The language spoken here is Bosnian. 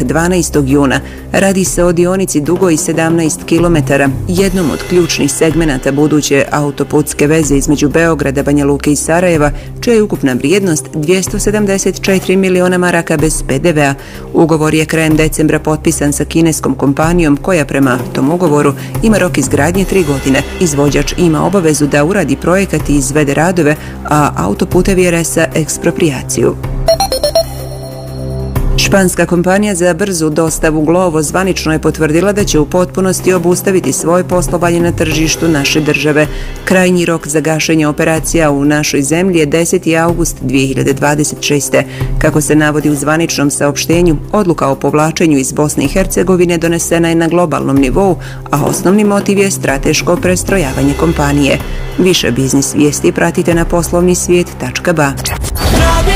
četvrtak 12. juna. Radi se o dionici dugoj 17 km, jednom od ključnih segmenata buduće autoputske veze između Beograda, Banja Luke i Sarajeva, čija je ukupna vrijednost 274 miliona maraka bez PDV-a. Ugovor je krajem decembra potpisan sa kineskom kompanijom koja prema tom ugovoru ima rok izgradnje 3 godine. Izvođač ima obavezu da uradi projekat i izvede radove, a Autoputevi RS eksproprijaciju. Španska kompanija za brzu dostavu Glovo zvanično je potvrdila da će u potpunosti obustaviti svoje poslovanje na tržištu naše države. Krajnji rok za gašenje operacija u našoj zemlji je 10. august 2026. Kako se navodi u zvaničnom saopštenju, odluka o povlačenju iz Bosne i Hercegovine donesena je na globalnom nivou, a osnovni motiv je strateško prestrojavanje kompanije. Više biznis vijesti pratite na poslovnisvijet.ba.